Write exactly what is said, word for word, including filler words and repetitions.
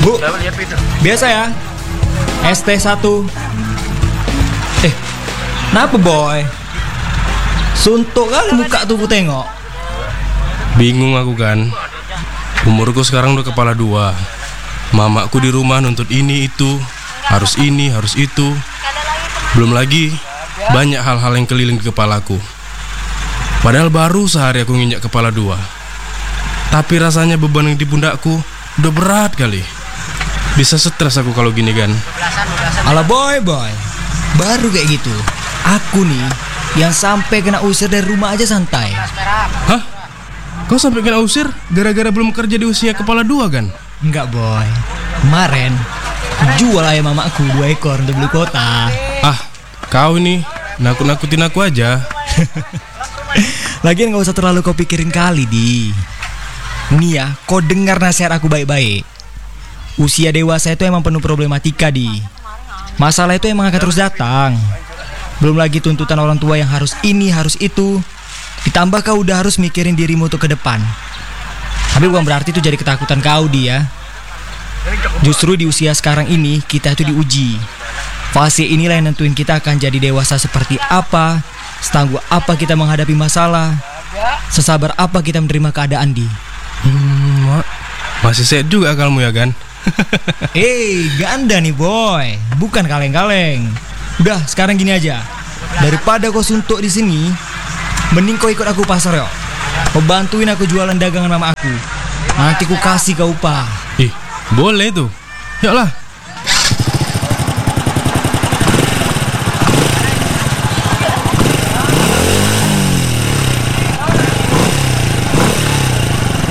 Bu, biasa ya. S T satu. Eh, kenapa boy? Suntuk kali muka tuh ku tengok. Bingung aku kan. Umurku sekarang udah kepala dua. Mamaku di rumah nuntut ini itu, harus ini, harus itu. Belum lagi banyak hal-hal yang keliling di kepalaku. Padahal baru sehari aku nginjak kepala dua. Tapi rasanya beban yang di pundakku udah berat kali. Bisa stres aku kalau gini kan. Alah boy boy, baru kayak gitu. Aku nih yang sampai kena usir dari rumah aja santai. Hah? Kau sampai kena usir gara-gara belum kerja di usia kepala dua kan? Enggak boy, kemarin jual ayam mamaku dua ekor untuk beli kota. Ah, kau ini nakut-nakutin aku aja. Lagian gak usah terlalu kau pikirin kali di. Nih ya, kau dengar nasihat aku baik-baik. Usia dewasa itu emang penuh problematika di. Masalah itu emang akan terus datang. Belum lagi tuntutan orang tua yang harus ini, harus itu. Ditambah kau udah harus mikirin dirimu untuk ke depan. Tapi bukan berarti itu jadi ketakutan kau di ya. Justru di usia sekarang ini kita itu diuji. Fase inilah yang nentuin kita akan jadi dewasa seperti apa, setangguh apa kita menghadapi masalah, sesabar apa kita menerima keadaan di. Hmm, mak, masih sehat juga akalmu ya kan? Eh, hey, ganda nih boy, bukan kaleng-kaleng. Udah, sekarang gini aja. Daripada kau suntuk di sini, mending kau ikut aku pasar yuk. Kau bantuin aku jualan dagangan mama aku. Nanti ku kasih kau upah. Ih, boleh tuh. Yuklah.